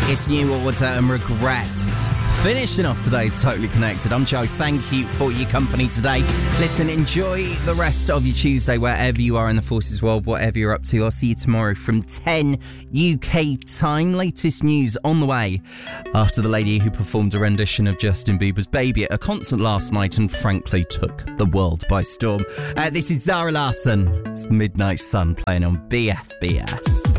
It's New Order and Regrets. Finishing off today's Totally Connected. I'm Joe. Thank you for your company today. Listen, enjoy the rest of your Tuesday wherever you are in the forces world, whatever you're up to. I'll see you tomorrow from 10 UK time. Latest news on the way after the lady who performed a rendition of Justin Bieber's Baby at a concert last night and frankly took the world by storm. This is Zara Larsson. It's Midnight Sun playing on BFBS.